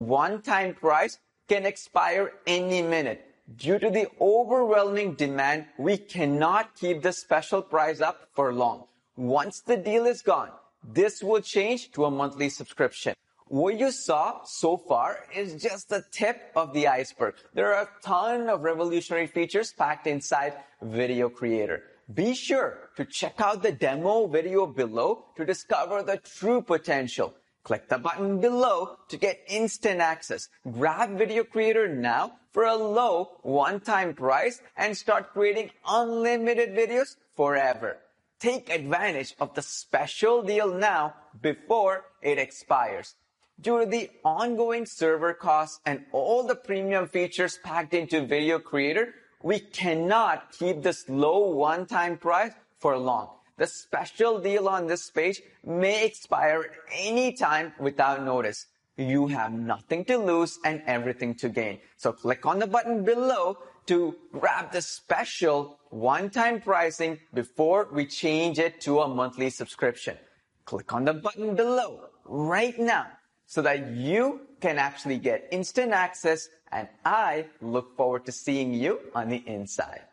one-time price can expire any minute. Due to the overwhelming demand, we cannot keep the special price up for long. Once the deal is gone, this will change to a monthly subscription. What you saw so far is just the tip of the iceberg. There are a ton of revolutionary features packed inside Video Creator. Be sure to check out the demo video below to discover the true potential. Click the button below to get instant access. Grab Video Creator now for a low one-time price and start creating unlimited videos forever. Take advantage of the special deal now before it expires. Due to the ongoing server costs and all the premium features packed into Video Creator, we cannot keep this low one-time price for long. The special deal on this page may expire at any time without notice. You have nothing to lose and everything to gain. So click on the button below to grab the special one-time pricing before we change it to a monthly subscription. Click on the button below right now so that you can actually get instant access, and I look forward to seeing you on the inside.